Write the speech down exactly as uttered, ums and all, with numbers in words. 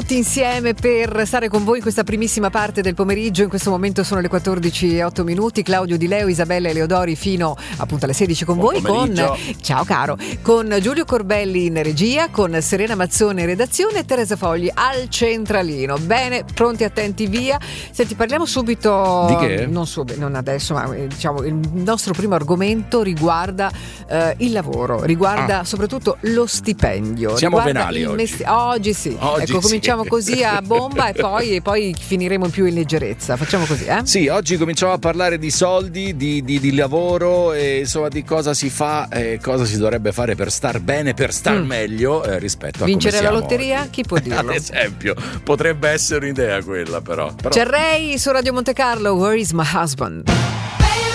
tutti insieme per stare con voi in questa primissima parte del pomeriggio. In questo momento sono le quattordici e otto minuti. Claudio Di Leo, Isabella Eleodori fino appunto alle sedici con Buon voi, con pomeriggio. ciao caro, con Giulio Corbelli in regia, con Serena Mazzone in redazione e Teresa Fogli al centralino. Bene, pronti, attenti, via. Senti, parliamo subito di che? Non, so, non adesso, ma eh, diciamo il nostro primo argomento riguarda eh, il lavoro, riguarda Ah. soprattutto lo stipendio. Siamo riguarda penali il oggi. mesti- oggi sì. Oggi ecco, sì. cominciamo così a bomba e poi, e poi finiremo più in leggerezza. Facciamo così, eh? Sì, oggi cominciamo a parlare di soldi, di, di, di lavoro e insomma di cosa si fa e cosa si dovrebbe fare per star bene, per star Mm. meglio eh, rispetto a Vincere come la siamo lotteria? oggi. Chi può dirlo? Ad esempio, potrebbe essere un'idea quella però. però... C'è Ray su Radio Monte Carlo. Where is my husband?